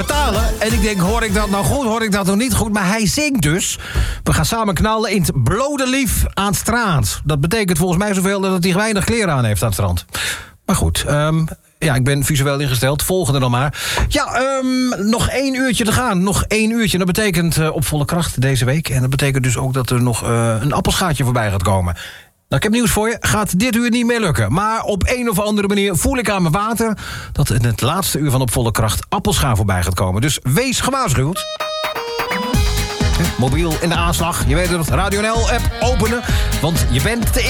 betalen. En ik denk, hoor ik dat nou goed, hoor ik dat nog niet goed? Maar hij zingt dus. We gaan samen knallen in het blode lief aan het strand. Dat betekent volgens mij zoveel dat hij weinig kleren aan heeft aan het strand. Maar goed, ja, ik ben visueel ingesteld. Volgende dan maar. Ja, nog 1 uurtje te gaan. Nog 1 uurtje. Dat betekent op volle kracht deze week. En dat betekent dus ook dat er nog een appelschaatje voorbij gaat komen. Nou, ik heb nieuws voor je. Gaat dit uur niet meer lukken. Maar op een of andere manier voel ik aan mijn water dat in het laatste uur van Op Volle Kracht appelscha voorbij gaat komen. Dus wees gewaarschuwd. Mobiel in de aanslag. Je weet het, Radio NL-app openen. Want je bent de